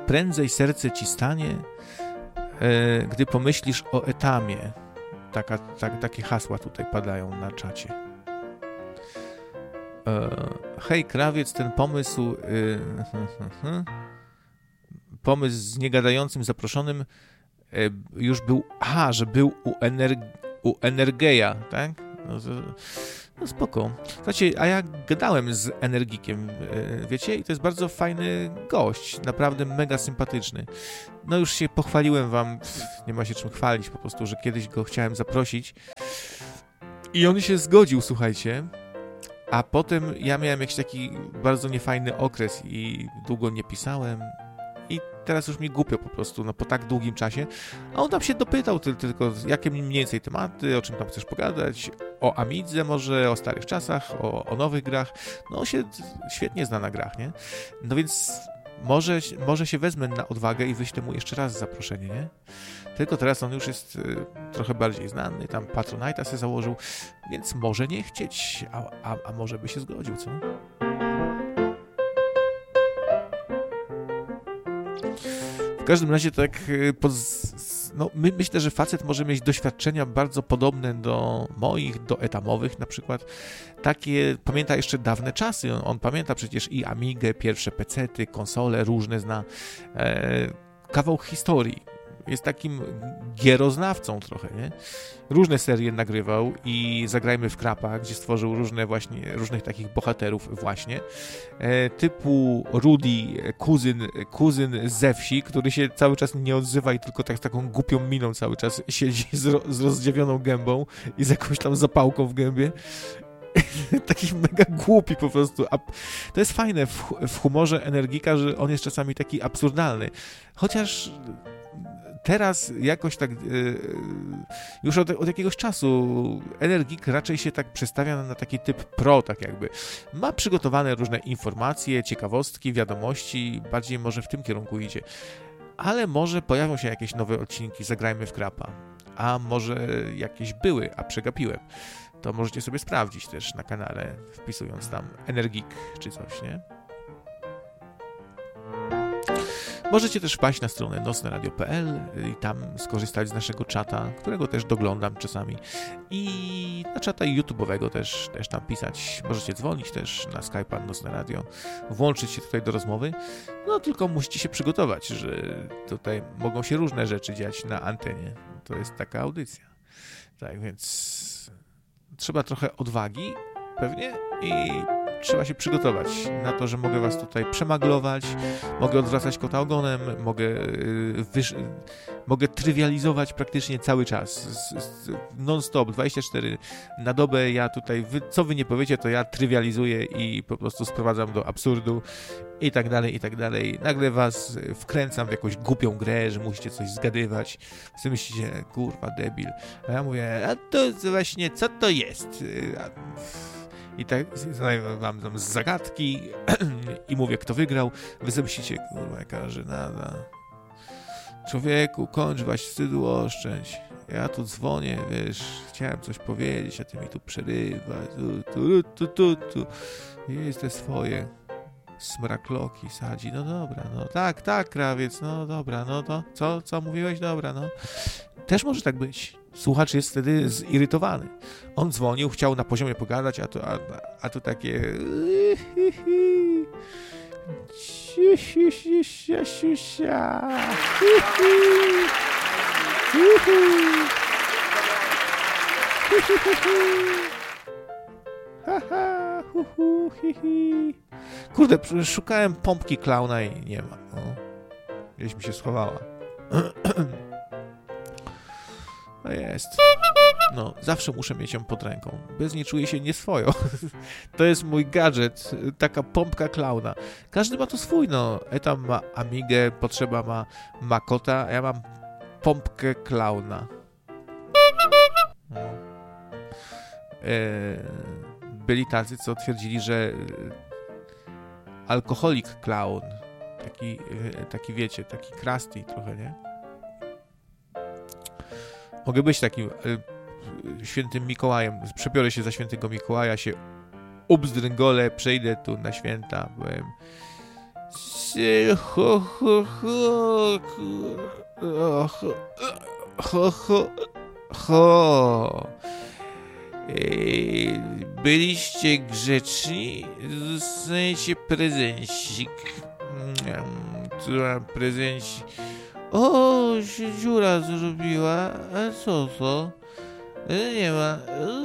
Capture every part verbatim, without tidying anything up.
prędzej serce ci stanie, e, gdy pomyślisz o Etamie. Taka, tak, takie hasła tutaj padają na czacie. E, hej, krawiec, ten pomysł... E, pomysł z niegadającym zaproszonym e, już był... Aha, że był u, Ener, u Energeja, tak? No, to, no spoko. Słuchajcie, a ja gadałem z Energikiem, wiecie, i to jest bardzo fajny gość, naprawdę mega sympatyczny. No już się pochwaliłem wam, pff, nie ma się czym chwalić, po prostu, że kiedyś go chciałem zaprosić i on się zgodził, słuchajcie, a potem ja miałem jakiś taki bardzo niefajny okres i długo nie pisałem i teraz już mi głupio po prostu, no po tak długim czasie, a on tam się dopytał ty, tylko, jakie mniej więcej tematy, o czym tam chcesz pogadać, o Amidze może, o starych czasach, o, o nowych grach, no on się świetnie zna na grach, nie? No więc może, może się wezmę na odwagę i wyślę mu jeszcze raz zaproszenie, nie? Tylko teraz on już jest y, trochę bardziej znany, tam Patronite'a sobie założył, więc może nie chcieć, a, a, a może by się zgodził, co? W każdym razie tak, pod, no my, myślę, że facet może mieć doświadczenia bardzo podobne do moich, do etamowych na przykład. Takie, pamięta jeszcze dawne czasy, on, on pamięta przecież i Amigę, pierwsze pecety, konsole różne zna, e, kawał historii. Jest takim gieroznawcą trochę, nie? Różne serie nagrywał i Zagrajmy w Krapa, gdzie stworzył różne właśnie, różnych takich bohaterów właśnie, e, typu Rudy, kuzyn, kuzyn ze wsi, który się cały czas nie odzywa i tylko tak z taką głupią miną cały czas siedzi z, ro, z rozdziawioną gębą i z jakąś tam zapałką w gębie. Taki mega głupi po prostu. A to jest fajne w, w humorze Energika, że on jest czasami taki absurdalny. Chociaż teraz jakoś tak yy, już od, od jakiegoś czasu Energik raczej się tak przestawia na, na taki typ pro, tak jakby. Ma przygotowane różne informacje, ciekawostki, wiadomości, bardziej może w tym kierunku idzie. Ale może pojawią się jakieś nowe odcinki Zagrajmy w Krapa. A może jakieś były, a przegapiłem. To możecie sobie sprawdzić też na kanale, wpisując tam Energik czy coś, nie? Możecie też wpaść na stronę nocne radio kropka p l i tam skorzystać z naszego czata, którego też doglądam czasami. I na czata YouTube'owego też, też tam pisać. Możecie dzwonić też na Skype'a Nocne Radio, włączyć się tutaj do rozmowy. No tylko musicie się przygotować, że tutaj mogą się różne rzeczy dziać na antenie. To jest taka audycja. Tak więc trzeba trochę odwagi pewnie i trzeba się przygotować na to, że mogę was tutaj przemaglować, mogę odwracać kota ogonem, mogę, yy, wyż... mogę trywializować praktycznie cały czas. Non-stop, dwadzieścia cztery na dobę ja tutaj, wy... co wy nie powiecie, to ja trywializuję i po prostu sprowadzam do absurdu i tak dalej, i tak dalej. Nagle was wkręcam w jakąś głupią grę, że musicie coś zgadywać. Wy myślicie, kurwa, debil. A ja mówię, a to właśnie, co to jest? A... I tak zadaję wam tam zagadki i mówię, kto wygrał. Wy sobie myślicie, kurwa, jaka żenada. Człowieku, kończ was wstydu oszczędź. Ja tu dzwonię, wiesz, chciałem coś powiedzieć, a ty mi tu przerywasz. Tu, tu, tu, tu, tu. Jest te swoje smrakloki sadzi. No dobra, no tak, tak, krawiec, no dobra, no to co, co mówiłeś? Dobra, no. Też może tak być. Słuchacz jest wtedy zirytowany. On dzwonił, chciał na poziomie pogadać, a tu, a, a tu takie... Kurde, szukałem pompki klauna i nie ma. No. Gdzieś mi się schowała. No jest. No, zawsze muszę mieć ją pod ręką. Bez niej czuję się nieswojo. To jest mój gadżet, taka pompka klauna. Każdy ma tu swój, no. Etam ma Amigę, Potrzeba ma Makota, a ja mam pompkę klauna. No. E, byli tacy, co twierdzili, że alkoholik klaun, taki, taki wiecie, taki krusty trochę, nie? Mogę być takim y, świętym Mikołajem. Przebiorę się za świętego Mikołaja, się ubzdręgolę, przejdę tu na święta. Byłem ho, ho, ho, ho, ho, ho, ho. Byliście grzeczni? Dostaniecie prezencik. Tu mam prezencik. O, się dziura zrobiła. A co to? Nie ma.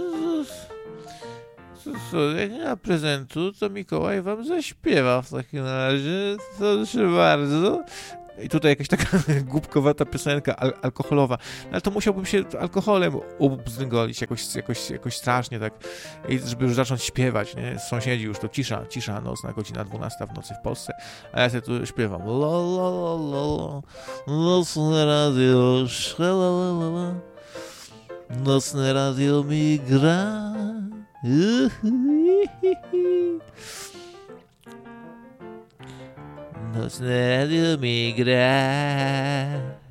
Co, co, jak nie ma prezentu, to Mikołaj wam zaśpiewa w takim razie. Proszę bardzo. I tutaj jakaś taka głupkowata piosenka al- alkoholowa. No, ale to musiałbym się alkoholem ubzdygolić jakoś, jakoś, jakoś strasznie, tak, i żeby już zacząć śpiewać, nie? Sąsiedzi już to cisza, cisza nocna, godzina dwunasta w nocy w Polsce, a ja sobie tu śpiewam. La la la la, nocne radio, la la la la, nocne radio mi gra. Nocne radio mi gra.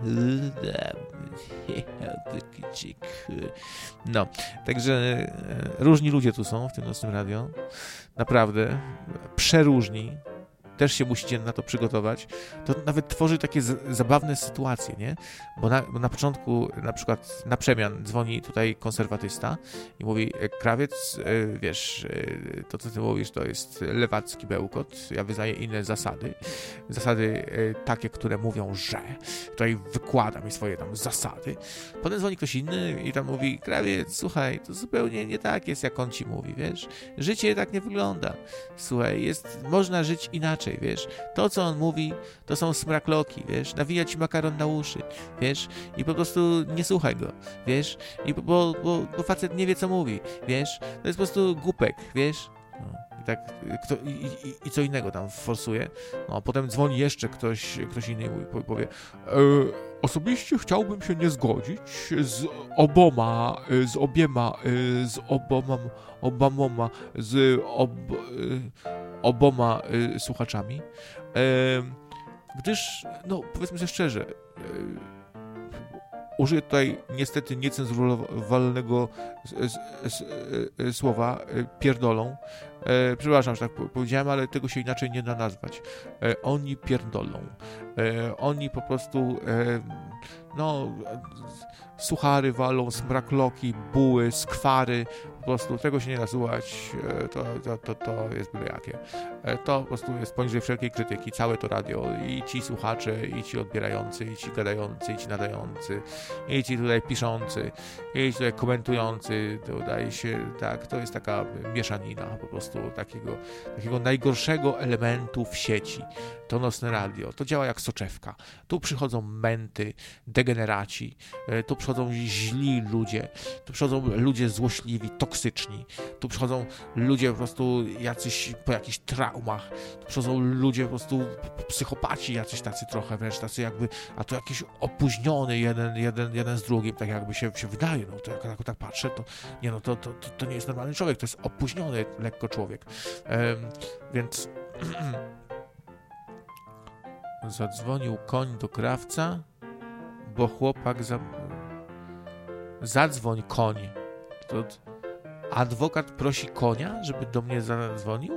No, także różni ludzie tu są w tym nocnym radio. Naprawdę, przeróżni. Też się musicie na to przygotować. To nawet tworzy takie z- zabawne sytuacje, nie? Bo na, bo na początku, na przykład na przemian dzwoni tutaj konserwatysta i mówi: Krawiec, yy, wiesz, yy, to co ty mówisz, to jest lewacki bełkot, ja wyznaję inne zasady. Zasady yy, takie, które mówią, że tutaj wykładam mi swoje tam zasady. Potem dzwoni ktoś inny i tam mówi: Krawiec, słuchaj, to zupełnie nie tak jest, jak on ci mówi, wiesz? Życie tak nie wygląda. Słuchaj, jest, można żyć inaczej. Wiesz, to co on mówi, to są smrakloki, wiesz, nawija ci makaron na uszy, wiesz, i po prostu nie słuchaj go, wiesz, i bo, bo, bo facet nie wie co mówi, wiesz, to jest po prostu głupek, wiesz, no, i tak, kto, i, i, i co innego tam forsuje, no, potem dzwoni jeszcze ktoś, ktoś inny i powie: e, osobiście chciałbym się nie zgodzić z oboma, z obiema, z oboma, obamoma, z ob, oboma y, słuchaczami, e, gdyż, no powiedzmy sobie szczerze, e, użyję tutaj niestety niecenzurowalnego s, s, s, słowa, e, pierdolą. E, przepraszam, że tak powiedziałem, ale tego się inaczej nie da nazwać. E, oni pierdolą. E, oni po prostu e, no suchary walą, smrakloki, buły, skwary, po prostu tego się nie da słuchać, to, to, to, to jest byle jakie. To po prostu jest poniżej wszelkiej krytyki, całe to radio, i ci słuchacze, i ci odbierający, i ci gadający, i ci nadający, i ci tutaj piszący, i ci tutaj komentujący, to wydaje się, tak, to jest taka mieszanina po prostu takiego, takiego najgorszego elementu w sieci. To nocne radio, to działa jak soczewka. Tu przychodzą męty, degeneraci, tu przychodzą źli ludzie, tu przychodzą ludzie złośliwi, toksyczni, tu przychodzą ludzie po prostu jacyś po jakichś traumach, tu przychodzą ludzie po prostu psychopaci jacyś tacy trochę, wręcz tacy jakby, a to jakiś opóźniony jeden, jeden, jeden z drugim, tak jakby się, się wydaje, no to jak, jak tak patrzę, to nie no, to, to, to, to nie jest normalny człowiek, to jest opóźniony lekko człowiek, um, więc zadzwonił koń do krawca, bo chłopak za... Zadzwoń koń. To adwokat prosi konia, żeby do mnie zadzwonił?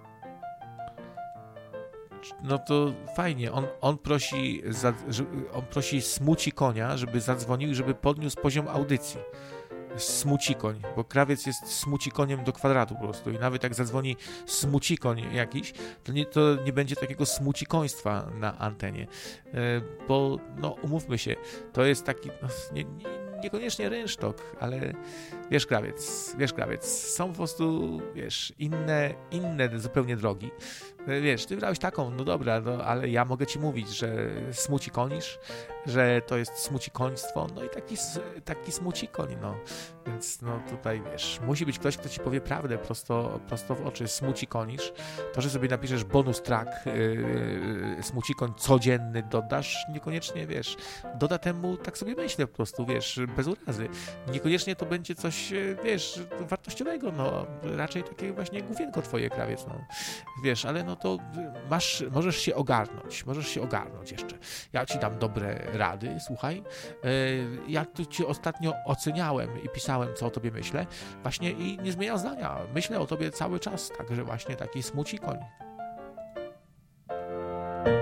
No to fajnie. On, on prosi za, on prosi smuci konia, żeby zadzwonił i żeby podniósł poziom audycji. Smucikoń, bo krawiec jest smucikoniem do kwadratu po prostu i nawet jak zadzwoni smucikoń jakiś, to nie, to nie będzie takiego smucikoństwa na antenie, bo no umówmy się, to jest taki no, nie, nie, niekoniecznie rynsztok, ale wiesz krawiec, wiesz krawiec, są po prostu, wiesz, inne, inne zupełnie drogi. Wiesz, ty wybrałeś taką, no dobra, no, ale ja mogę ci mówić, że smucikonisz, że to jest smucikoństwo, no i taki, taki smucikoń, no. Więc no tutaj, wiesz, musi być ktoś, kto ci powie prawdę prosto, prosto w oczy, smucikonisz. To, że sobie napiszesz bonus track, yy, smucikoń codzienny dodasz, niekoniecznie, wiesz, doda temu, tak sobie myślę po prostu, wiesz, bez urazy. Niekoniecznie to będzie coś, wiesz, wartościowego, no, raczej takie właśnie główienko twoje, krawiec, no. Wiesz, ale no to masz, możesz się ogarnąć, możesz się ogarnąć jeszcze. Ja ci dam dobre rady, słuchaj. Ja tu cię ostatnio oceniałem i pisałem, co o tobie myślę, właśnie i nie zmieniam zdania. Myślę o tobie cały czas, także właśnie taki smucikoń.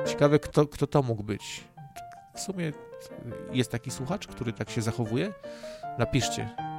Ciekawe, kto, kto to mógł być. W sumie jest taki słuchacz, który tak się zachowuje? Napiszcie.